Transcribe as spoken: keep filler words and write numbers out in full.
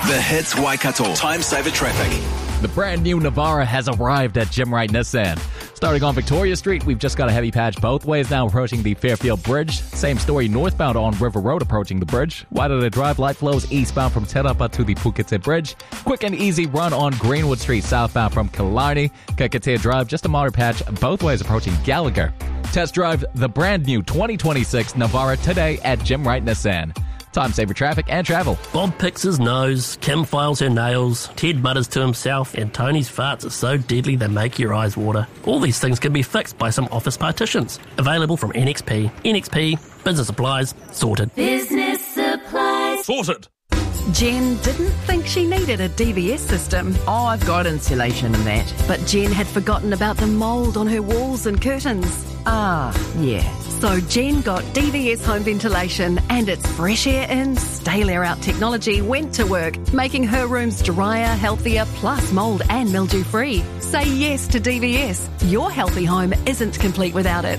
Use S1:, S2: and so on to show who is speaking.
S1: The Hits Waikato Time Saver Traffic.
S2: The brand new Navara has arrived at Jim Wright Nissan. Starting on Victoria Street, we've just got a heavy patch both ways now approaching the Fairfield Bridge. Same story northbound on River Road approaching the bridge. Wairere Drive light flows eastbound from Te Rapa to the Pukete Bridge. Quick and easy run on Greenwood Street southbound from Killarney. Kakatea Drive, just a moderate patch both ways approaching Gallagher. Test drive the brand new twenty twenty-six Navara today at Jim Wright Nissan. Time saver traffic and travel.
S3: Bob picks his nose, Kim files her nails, Ted mutters to himself, and Tony's farts are so deadly they make your eyes water. All these things can be fixed by some office partitions. Available from N X P. N X P, business supplies, sorted.
S4: Business supplies.
S5: Sorted.
S6: Jen didn't think she needed a D V S system.
S7: Oh, I've got insulation and that.
S6: But Jen had forgotten about the mould on her walls and curtains.
S7: Ah, yeah.
S6: So Jen got D V S home ventilation, and its fresh air in, stale air out technology went to work, making her rooms drier, healthier, plus mould and mildew free. Say yes to D V S. Your healthy home isn't complete without it.